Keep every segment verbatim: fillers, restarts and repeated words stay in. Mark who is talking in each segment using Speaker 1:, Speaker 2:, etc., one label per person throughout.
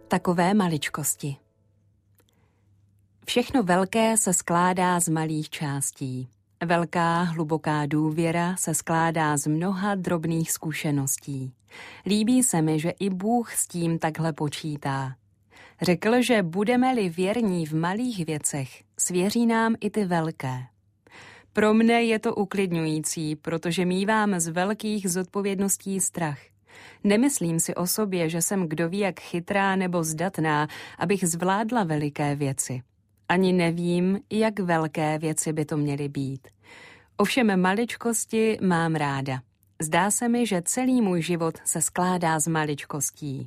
Speaker 1: Takové maličkosti. Všechno velké se skládá z malých částí. Velká, hluboká důvěra se skládá z mnoha drobných zkušeností. Líbí se mi, že i Bůh s tím takhle počítá. Řekl, že budeme-li věrní v malých věcech, svěří nám i ty velké. Pro mne je to uklidňující, protože mívám z velkých zodpovědností strach. Nemyslím si o sobě, že jsem kdo ví jak chytrá nebo zdatná, abych zvládla veliké věci. Ani nevím, jak velké věci by to měly být. Ovšem maličkosti mám ráda. Zdá se mi, že celý můj život se skládá z maličkostí.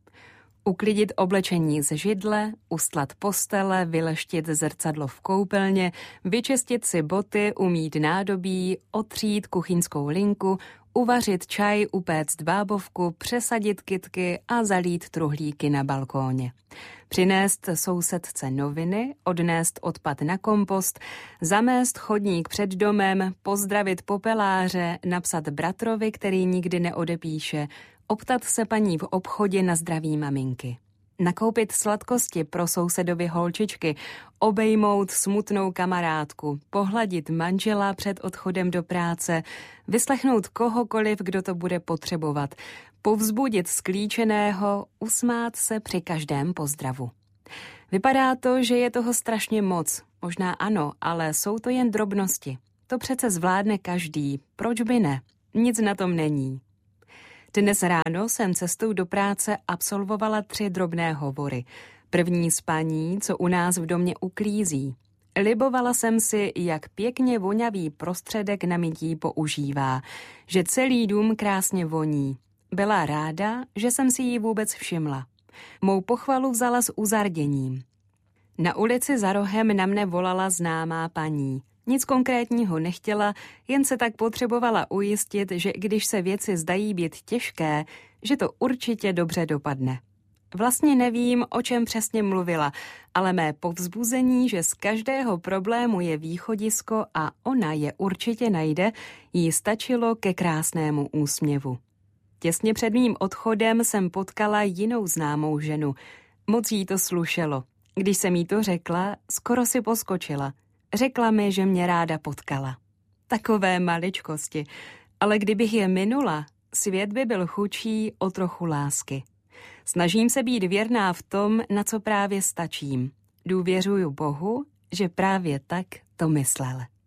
Speaker 1: Uklidit oblečení z židle, ustlat postele, vyleštit zrcadlo v koupelně, vyčistit si boty, umýt nádobí, otřít kuchyňskou linku, uvařit čaj, upéct bábovku, přesadit kytky a zalít truhlíky na balkóně. Přinést sousedce noviny, odnést odpad na kompost, zamést chodník před domem, pozdravit popeláře, napsat bratrovi, který nikdy neodepíše, optat se paní v obchodě na zdraví maminky. Nakoupit sladkosti pro sousedovi holčičky, obejmout smutnou kamarádku, pohladit manžela před odchodem do práce, vyslechnout kohokoliv, kdo to bude potřebovat, povzbudit sklíčeného, usmát se při každém pozdravu. Vypadá to, že je toho strašně moc. Možná ano, ale jsou to jen drobnosti. To přece zvládne každý. Proč by ne? Nic na tom není. Dnes ráno jsem cestou do práce absolvovala tři drobné hovory. První s paní, co u nás v domě uklízí. Libovala jsem si, jak pěkně vonavý prostředek na mytí používá, že celý dům krásně voní. Byla ráda, že jsem si ji vůbec všimla. Mou pochvalu vzala s uzarděním. Na ulici za rohem na mne volala známá paní. Nic konkrétního nechtěla, jen se tak potřebovala ujistit, že když se věci zdají být těžké, že to určitě dobře dopadne. Vlastně nevím, o čem přesně mluvila, ale mé povzbuzení, že z každého problému je východisko a ona je určitě najde, jí stačilo ke krásnému úsměvu. Těsně před mým odchodem jsem potkala jinou známou ženu. Moc jí to slušelo. Když jsem jí to řekla, skoro si poskočila. Řekla mi, že mě ráda potkala. Takové maličkosti, ale kdybych je minula, svět by byl chudší o trochu lásky. Snažím se být věrná v tom, na co právě stačím. Důvěřuju Bohu, že právě tak to myslel.